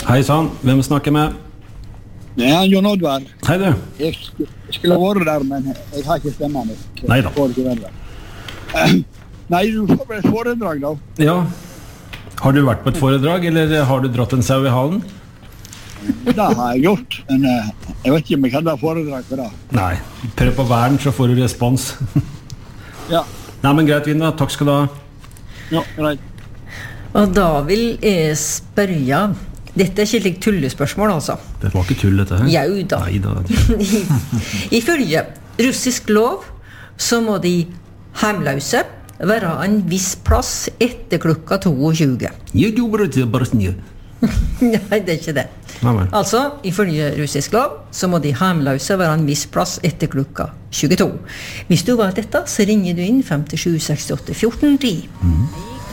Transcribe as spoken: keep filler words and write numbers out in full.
Hei sann, hvem snakker med? Det er John Oddvar. Hei du. Jeg skulle ha vært der, men jeg har ikke stemmen. Neida. Får ikke være der. Nei, du får bare et foredrag da. Ja. Har du vært på et foredrag, eller har du dratt en sau i halen? Det har jeg gjort, men jeg vet ikke om jeg hadde foredrag for det. Nei, prøv på væren, så får du respons. Ja. Nei, men greit, Vinda. Takk skal du ha. Ja, greit. Og da vil jeg spørre... Dette er ikke litt tullespørsmål, altså. Det var ikke tull, dette her. Jau da. Nei da. Ifølge russisk lov så må de hjemløse være en viss plass etter klokka tjueto. Nei, det er ikke det. Nei, nei. Altså, ifølge russisk lov så må de hjemløse være en viss plass etter klokka tjueto. Hvis du var dette, så ringer du inn fem sju seks åtte fjorten ti. Mhm.